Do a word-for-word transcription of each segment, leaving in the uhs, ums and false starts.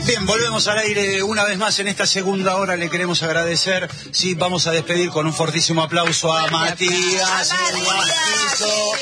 Bien, volvemos al aire una vez más en esta segunda hora. Le queremos agradecer. Sí, vamos a despedir con un fortísimo aplauso a Matías, el Guastizo.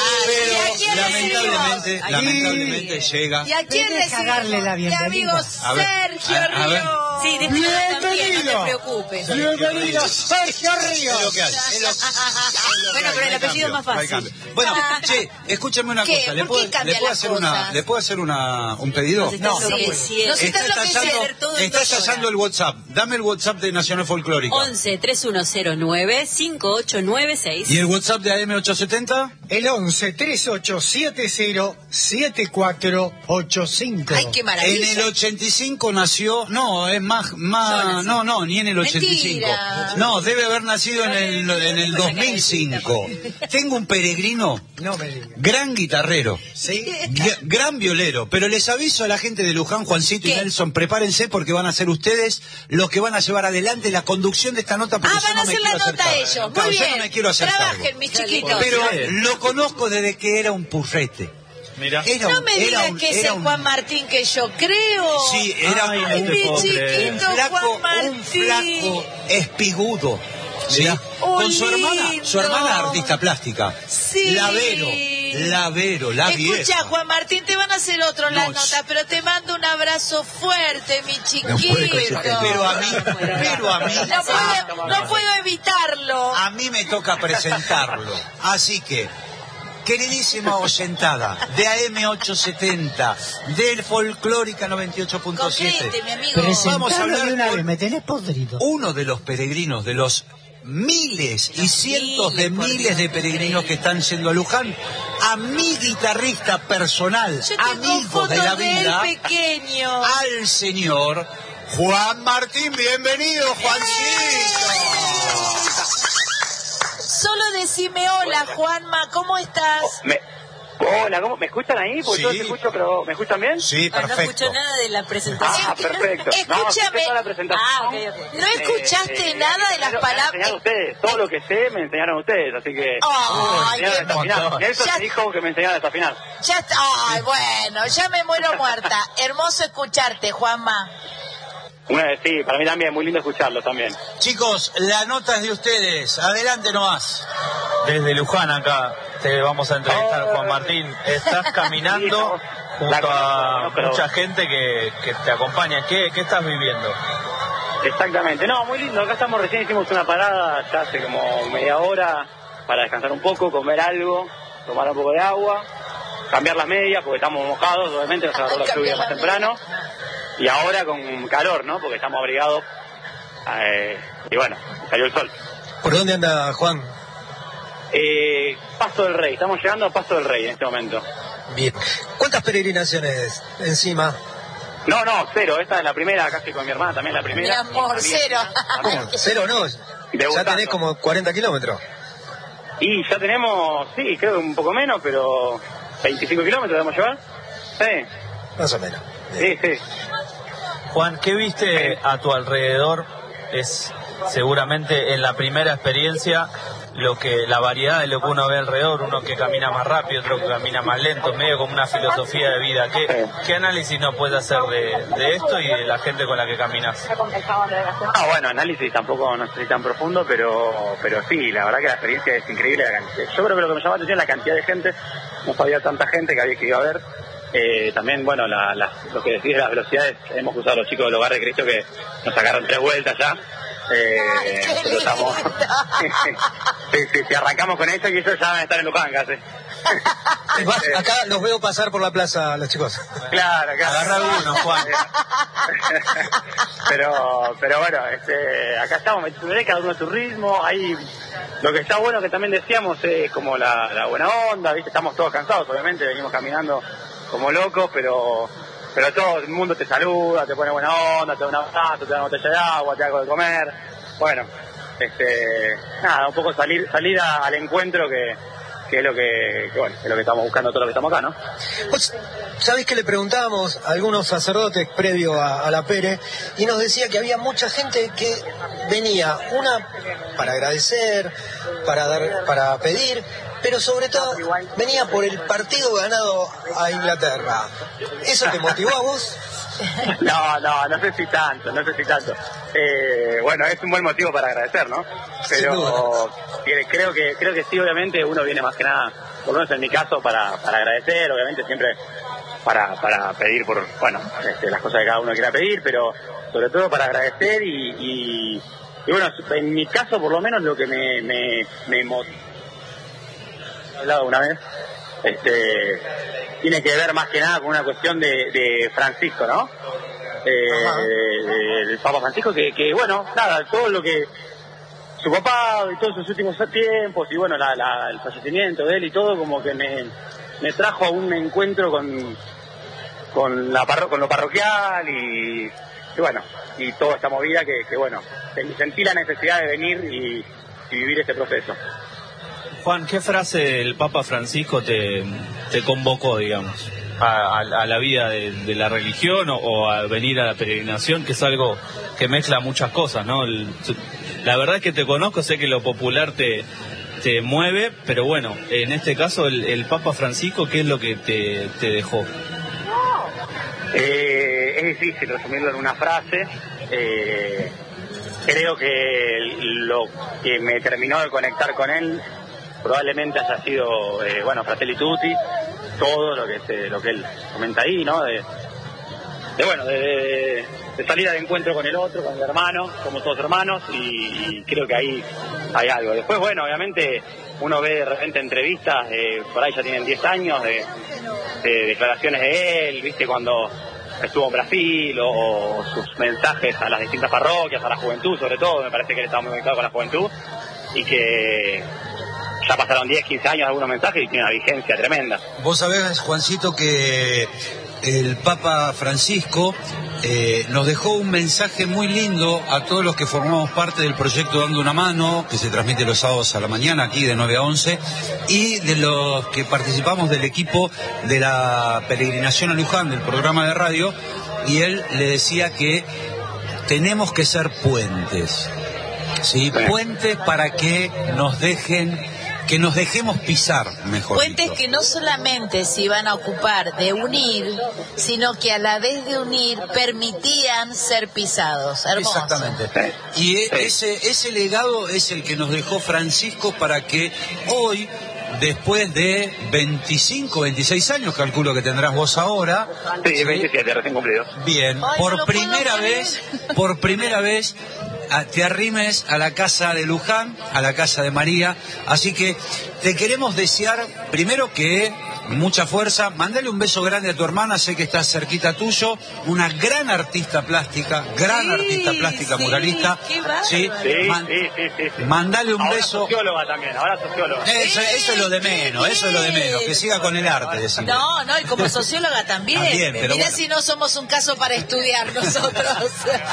Pero lamentablemente, lamentablemente llega. ¿Y a quién le darle la bienvenida? Mi amigo Sergio a ver, a ver. Ríos. Sí, bienvenido. No te preocupes. Bienvenido, Sergio Ríos. Es lo que hay. Es lo- es lo que Bueno, hay, pero el no hay apellido es más cambio, no hay fácil. cambio. Bueno, che, escúchame una ¿Qué? cosa. ¿Le ¿Por puedo, qué cambian le puedo las hacer una, cosas? ¿le puedo hacer una, un pedido? Nos estás No, no enloqueciendo. Nos Está está estallando, enloqueciendo todo en está dos estallando horas. el WhatsApp. Dame el WhatsApp de Nacional Folclórica. once, tres uno cero nueve, cinco ocho nueve seis. ¿Y el WhatsApp de A M ochocientos setenta? El once, treinta y ocho setenta, setenta y cuatro ochenta y cinco. Ay, qué maravilla. En el ochenta y cinco nació, no, es más, Yo más, nací. no, no, ni en el ochenta y cinco. Mentira. No, debe haber nacido en el, en el dos mil cinco. Tengo un peregrino, No me digas. gran guitarrero, ¿Sí? g- gran violero, pero les aviso a la gente de Luján, Juancito y ¿Qué? Nelson, prepárense porque van a ser ustedes los que van a llevar adelante la conducción de esta nota, porque Ah, yo van no a me hacer la quiero nota hacer ellos. cargo. Muy Claro, bien. yo no me quiero hacer cargo. Trabajen, mis chiquitos. Pero lo conozco desde que era un purrete. Mira. Era No un- me era digas un- que es era el un- Juan Martín que yo creo. Sí, era Ay, un- no Ay, te mi puedo creer. chiquito un flaco, Juan Martín. un flaco espigudo. ¿Sí? Mirá. Oh, Con su hermana, lindo. su hermana artista plástica. Sí. Lavero, Lavero, la Escucha, vieja. Juan Martín, te van a hacer otro en la No, nota, pero te mando un abrazo fuerte, mi chiquito. Pero a mí, pero a mí, No puedo, no puedo evitarlo. a mí me toca presentarlo. Así que, queridísima oyentada de A M ochocientos setenta, del Folclórica noventa y ocho punto siete, Concrete, mi amigo. Vamos a Presentalo hablar de una con- vez, me tenés podrido. uno de los peregrinos, de los miles y cientos de miles, por miles de Dios, peregrinos que están yendo a Luján, a mi guitarrista personal, Yo tengo amigo fotos de la de él vida, pequeño. al señor Juan Martín. Bienvenido, Juancito. Solo decime hola, Juanma, ¿cómo estás? Me- Hola, ¿cómo? ¿Me escuchan ahí? Porque Sí. yo te escucho, pero ¿me escuchan bien? Sí, Ah, no perfecto. escucho nada de la presentación. Ah, perfecto. No, Escúchame. escuché toda la presentación. Ah, ok, ok. ¿No escuchaste Eh, eh, nada de las me- Me palabras? enseñaron ustedes. Todo lo que sé me enseñaron ustedes, así que... Ay, me enseñaron qué hasta final. Nelson Ya- me dijo que me enseñaron hasta final. Ya está. Ay, bueno, ya me muero muerta. Hermoso escucharte, Juanma. Bueno, sí, para mí también, muy lindo escucharlo también. Chicos, la nota es de ustedes. Adelante nomás. Desde Luján acá te vamos a entrevistar, Oh. Juan Martín. Estás caminando Sí, la junto conozco, a la conozco. mucha gente que, que te acompaña. ¿Qué, ¿Qué estás viviendo? Exactamente. No, muy lindo. Acá estamos, recién hicimos una parada, ya hace como media hora, para descansar un poco, comer algo, tomar un poco de agua, cambiar las medias, porque estamos mojados, obviamente, nos agarró la Cambiar lluvia las más temprano. Y ahora con calor, ¿no? Porque estamos abrigados. Eh, y bueno, salió el sol. ¿Por dónde anda Juan? Eh, Pasto del Rey, estamos llegando a Pasto del Rey en este momento. Bien. ¿Cuántas peregrinaciones encima? No, no, cero, esta es la primera, acá estoy con mi hermana, también la Mi primera. amor, También, cero. también. ¿Cómo? ¿Cero no? Ya Debutando. tenés como cuarenta kilómetros. Y ya tenemos, sí, creo que un poco menos, pero veinticinco kilómetros debemos llevar. Sí, Más o menos. sí, sí. Juan, ¿qué viste a tu alrededor? Es seguramente en la primera experiencia lo que la variedad de lo que uno ve alrededor, uno que camina más rápido, otro que camina más lento, medio como una filosofía de vida. ¿Qué, qué análisis nos puedes hacer de, de esto y de la gente con la que caminas? Ah, bueno, análisis tampoco no estoy tan profundo, pero pero sí, la verdad que la experiencia es increíble. La cantidad. Yo creo que lo que me llamó la atención es la cantidad de gente, no sabía tanta gente que había que iba a ver. Eh, también, bueno, la, la, lo que decís de las velocidades, hemos usado a los chicos del Hogar de Cristo que nos sacaron tres vueltas ya. Eh, Ay, qué nosotros estamos... sí, sí, sí, arrancamos con eso y ellos ya van a estar en Luján casi. Va, acá los veo pasar por la plaza los chicos. Claro, claro. Agarra uno, Juan. pero pero bueno, este, acá estamos, metiéndole cada uno a su ritmo. Ahí lo que está bueno que también decíamos es como la, la buena onda, ¿viste? Estamos todos cansados, obviamente, venimos caminando como locos, pero pero todo el mundo te saluda, te pone buena onda, te da un abrazo, te da una botella de agua, te da algo de comer. Bueno, este, nada, un poco salir salir a- al encuentro que, que es lo que, que, bueno, es lo que estamos buscando todos los que estamos acá, ¿no? Vos sabés que le preguntábamos a algunos sacerdotes previo a, a la Pere y nos decía que había mucha gente que venía, una para agradecer, para dar, para pedir, pero sobre todo venía por el partido ganado a Inglaterra. ¿Eso te motivó a vos? No, no, no sé si tanto, no sé si tanto. Eh, bueno, es un buen motivo para agradecer, ¿no? Pero creo que creo que sí, obviamente uno viene más que nada, por lo menos en mi caso, para, para agradecer, obviamente siempre para, para pedir por, bueno, este, las cosas que cada uno quiera pedir, pero sobre todo para agradecer y, y, y bueno, en mi caso por lo menos lo que me, me, me motiva, he hablado una vez, este, tiene que ver más que nada con una cuestión de, de Francisco, ¿no? Eh, el Papa Francisco, que, que bueno, nada, todo lo que su papá y todos sus últimos tiempos y bueno, la, la, el fallecimiento de él y todo, como que me, me trajo a un encuentro con con la parro con lo parroquial y, y bueno, y toda esta movida que, que bueno, sentí la necesidad de venir y, y vivir este proceso. Juan, ¿qué frase del Papa Francisco te, te convocó, digamos, a, a, a la vida de, de la religión o, o a venir a la peregrinación, que es algo que mezcla muchas cosas, ¿no? El, la verdad es que te conozco, sé que lo popular te, te mueve, pero bueno, en este caso el, el Papa Francisco, ¿qué es lo que te, te dejó? Eh, es difícil resumirlo en una frase. Eh, creo que lo que me terminó de conectar con él probablemente haya sido, eh, bueno, Fratelli Tutti, todo lo que se, lo que él comenta ahí, ¿no? De, de bueno, de, de, de salir al encuentro con el otro, con el hermano, somos todos hermanos y, y creo que ahí hay algo. Después, bueno, obviamente uno ve de repente entrevistas, eh, por ahí ya tienen diez años, de, de declaraciones de él, ¿viste? Cuando estuvo en Brasil o, o sus mensajes a las distintas parroquias, a la juventud sobre todo, me parece que él estaba muy conectado con la juventud y que ya pasaron diez, quince años de algunos mensajes y tiene una vigencia tremenda. Vos sabés, Juancito, que el Papa Francisco eh, nos dejó un mensaje muy lindo a todos los que formamos parte del proyecto Dando una Mano, que se transmite los sábados a la mañana aquí de nueve a once, y de los que participamos del equipo de la peregrinación a Luján, del programa de radio, y él le decía que tenemos que ser puentes, ¿sí? Sí. Puentes para que nos dejen... que nos dejemos pisar, mejor Puentes dicho. Que no solamente se iban a ocupar de unir, sino que a la vez de unir permitían ser pisados. Hermoso. Exactamente. Y ese, ese legado es el que nos dejó Francisco para que hoy, después de veinticinco, veintiséis años, calculo que tendrás vos ahora. Sí, ¿sí? veintisiete, recién cumplido. Bien, Ay, por no primera vez, por primera vez, a, te arrimes a la casa de Luján, a la casa de María. Así que te queremos desear, primero que mucha fuerza, mandale un beso grande a tu hermana, sé que está cerquita tuyo, una gran artista plástica, gran sí, artista plástica, sí, muralista. ¿Sí? Sí, Man- sí, sí, sí, sí. Mandale un ahora beso. socióloga también, ahora socióloga. Eso, eso es lo de menos, eso es lo de menos, que siga con el arte, decimos. No, no, y como socióloga también. También, pero Mirá bueno. si no somos un caso para estudiar nosotros.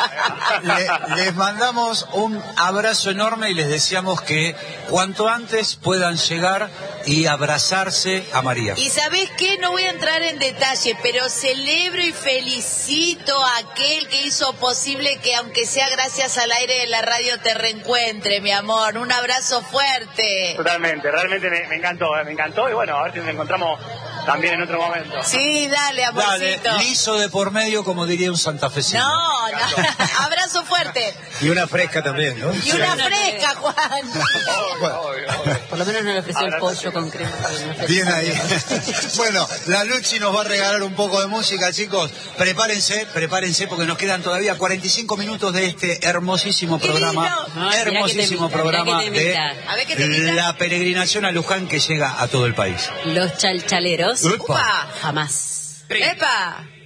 Le- les mandamos un abrazo enorme y les deseamos que cuanto antes puedan llegar y abrazarse a María. Y ¿sabés qué? No voy a entrar en detalle, pero celebro y felicito a aquel que hizo posible que, aunque sea gracias al aire de la radio, te reencuentre, mi amor. Un abrazo fuerte. Totalmente, realmente me, me encantó, eh, me encantó y bueno, a ver si nos encontramos también en otro momento. Sí, dale, Dale, amorcito. liso de por medio, como diría un santafesino. No, no. Abrazo fuerte. Y una fresca también, ¿no? Y una fresca, Juan. Bueno, Por lo menos no le ofreció el pollo con crema. Bien ahí. Bueno, la Luchi nos va a regalar un poco de música, chicos. Prepárense, prepárense porque nos quedan todavía cuarenta y cinco minutos de este hermosísimo programa, No, mirá hermosísimo que te imita, programa mirá que te de imita. A ver qué te imita. la peregrinación a Luján que llega a todo el país. Los chalchaleros Upa. Upa. jamás. ¡Epa!